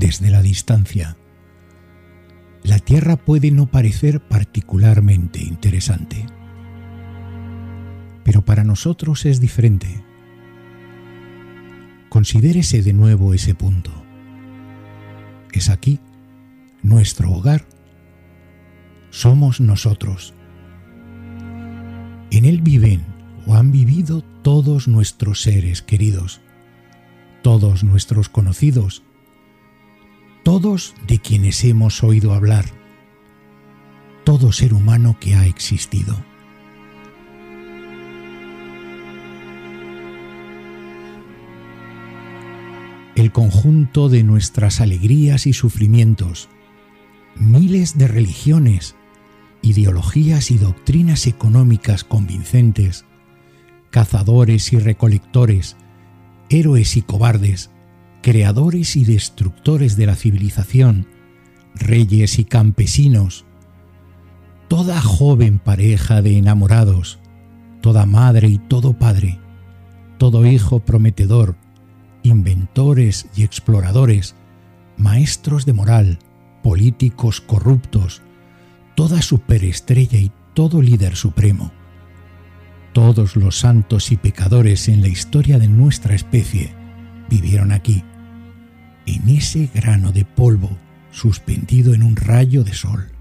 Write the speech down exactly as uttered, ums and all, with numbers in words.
desde la distancia. La Tierra puede no parecer particularmente interesante, pero para nosotros es diferente. Considérese de nuevo ese punto. Es aquí, nuestro hogar. Somos nosotros. En él viven o han vivido todos nuestros seres queridos, todos nuestros conocidos, todos de quienes hemos oído hablar, todo ser humano que ha existido. El conjunto de nuestras alegrías y sufrimientos, miles de religiones, ideologías y doctrinas económicas convincentes, cazadores y recolectores, héroes y cobardes, creadores y destructores de la civilización, reyes y campesinos, toda joven pareja de enamorados, toda madre y todo padre, todo hijo prometedor, inventores y exploradores, maestros de moral, políticos corruptos, toda superestrella y todo líder supremo, todos los santos y pecadores en la historia de nuestra especie vivieron aquí, en ese grano de polvo suspendido en un rayo de sol.